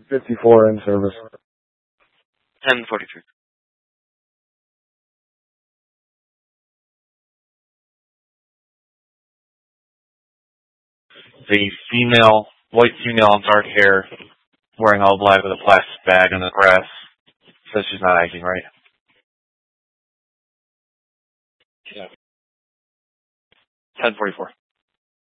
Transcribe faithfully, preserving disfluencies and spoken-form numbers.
fifty-four in service. ten forty-three. The female, white female in dark hair, wearing all black with a plastic bag in the grass, says she's not acting right. Yeah. ten forty-four.